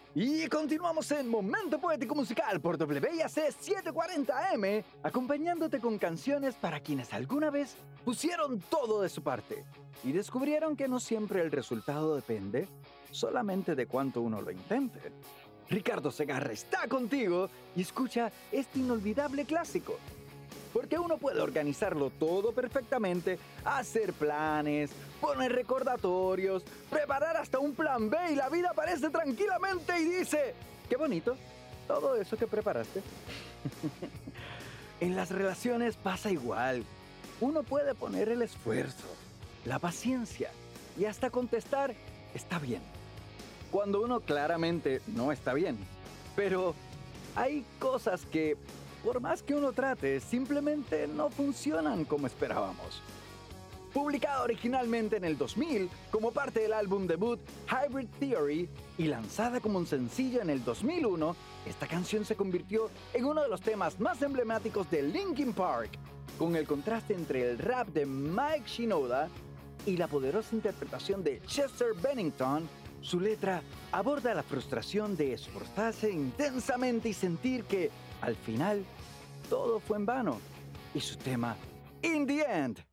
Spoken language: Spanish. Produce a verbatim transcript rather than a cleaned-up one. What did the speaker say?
Y continuamos en Momento Poético Musical por W I A C setecientos cuarenta M, acompañándote con canciones para quienes alguna vez pusieron todo de su parte y descubrieron que no siempre el resultado depende solamente de cuánto uno lo intente. Ricardo Segarra está contigo y escucha este inolvidable clásico. Porque uno puede organizarlo todo perfectamente, hacer planes, poner recordatorios, preparar hasta un plan B y la vida aparece tranquilamente y dice, ¡qué bonito! Todo eso que preparaste. En las relaciones pasa igual. Uno puede poner el esfuerzo, la paciencia y hasta contestar, está bien. Cuando uno claramente no está bien. Pero hay cosas que, por más que uno trate, simplemente no funcionan como esperábamos. Publicada originalmente en el dos mil como parte del álbum debut Hybrid Theory y lanzada como un sencillo en el dos mil uno, esta canción se convirtió en uno de los temas más emblemáticos de Linkin Park, con el contraste entre el rap de Mike Shinoda y la poderosa interpretación de Chester Bennington. Su letra aborda la frustración de esforzarse intensamente y sentir que, al final, todo fue en vano. Y su tema, In the End,